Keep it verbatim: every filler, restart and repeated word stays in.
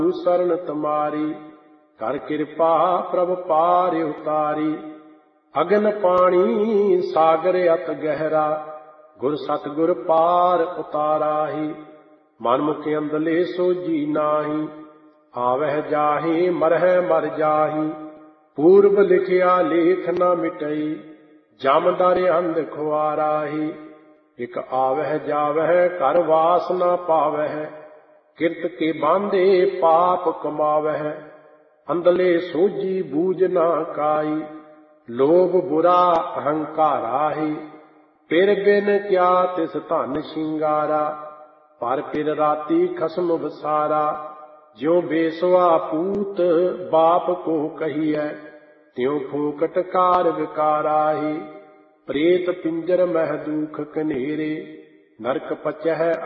शरण तुम्हारी, कर कृपा प्रभ पार उतारी। अगन पानी सागर अत गहरा, गुर सतगुर पार उताराही। मन मुख अंदले सोजी नाही, आवह जाहि मरह मर जाहि। पूर्व लिखिया लेख न मिटई, जम दर अंध खुआराही। इक आवह जावह कर वास न पावह, किरत के बांधे पाप कमावह। अंदले सोजी बूझ न काई, लोभ बुरा अहंकाराही। पिर बिन क्या तिस धन शिंगारा, पर पिर राती खसम बसारा। ज्यों बेसवा पूत बाप को कहिए, त्यों फूकट कार विकाराही। प्रेत पिंजर मह दुख कनेरे, नरक पचह